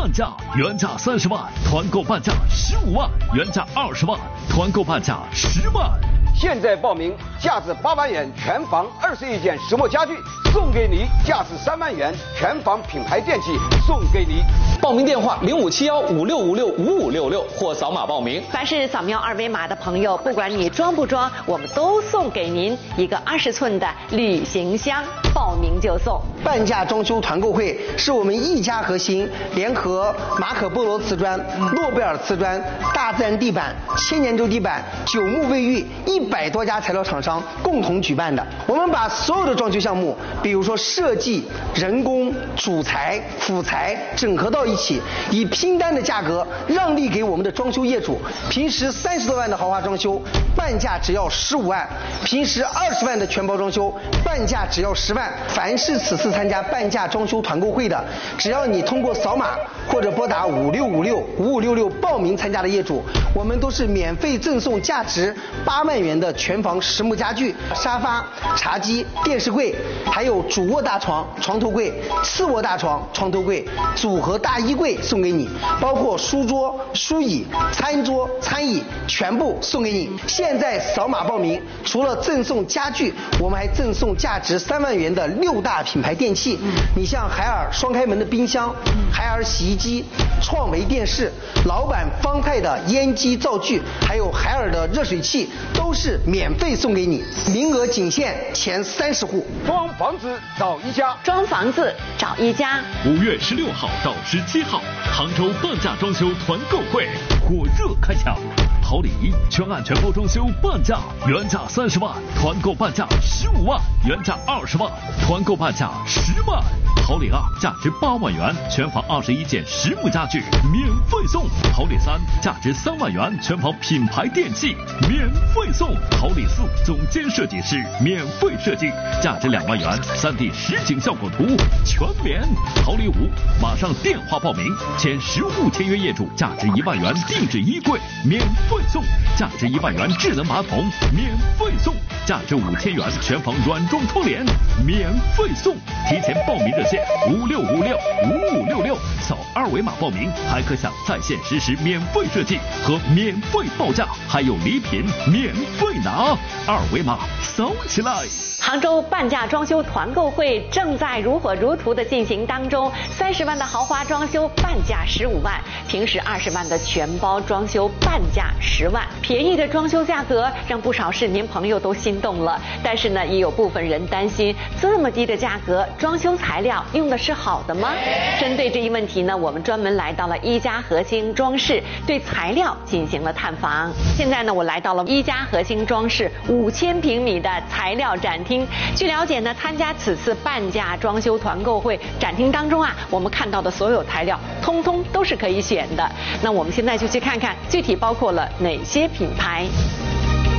半价，原价30万，团购半价15万，原价20万，团购半价10万。 现在报名，价值8万元全房21件实木家具送给你，价值3万元全房品牌电器送给你。 报名电话057156565566或扫码报名。 凡是扫描2维码的朋友，不管你装不装，我们都送给您一个20寸的旅行箱，报名就送。 半价装修团购会是我们一家核心联合马可波罗瓷砖、诺贝尔瓷砖、大自然地板、千年洲地板、九牧卫浴100多家材料厂商共同举办的。我们把所有的装修项目，比如说设计、人工、主材、辅材整合到一起，以拼单的价格让利给我们的装修业主。平时30多万的豪华装修，半价只要15万；平时20万的全包装修，半价只要10万。凡是此次参加半价装修团购会的，只要你通过扫码或者拨打56565566报名参加的业主，我们都是免费赠送价值8万元的全房实木家具、沙发、茶几、电视柜，还有主卧大床、床头柜、次卧大床、床头柜、组合大衣柜送给你，包括书桌、书椅、餐桌、餐椅全部送给你。现在扫码报名，除了赠送家具，我们还赠送价值3万元的6大品牌电器。你像海尔双开门的冰箱、海尔洗衣机、创维电视、老板方太的烟机灶具，还有海尔的热水器，都是免费送给你，名额仅限前30户。 装房子找一家， 装房子找一家。 5月16号到17号，杭州半价装修团购会火热开抢。桃李1全案全包装修半价，原价30万，团购半价15万，原价20万，团购半价10万。桃李2价值8万元，全房21件实木家具免费送。桃李3价值3万元，全房品牌电器免费送。桃李4总监设计师免费设计，价值2万元，3D 实景效果图全免。桃李5马上电话报名，前10户签约业主价值1万元定制衣柜免费送，价值1万元智能马桶免费送，价值5000元全房软装窗帘免费送。提前报名热线56565566，扫2维码报名，还可享在线实时免费设计和免费报价，还有礼品免费拿，2维码扫起来。 杭州半价装修团购会正在如火如荼的进行当中，30万的豪华装修半价15万，平时20万的全包装修半价10万。便宜的装修价格让不少市民朋友都心动了，但是呢，也有部分人担心，这么低的价格，装修材料用的是好的吗？针对这一问题呢，我们专门来到了一家核心装饰，对材料进行了探访。现在呢，我来到了一家核心装饰5000平米的材料展厅。据了解呢，参加此次半价装修团购会展厅当中啊，我们看到的所有材料通通都是可以选的。那我们现在就去看看具体包括了哪些品牌。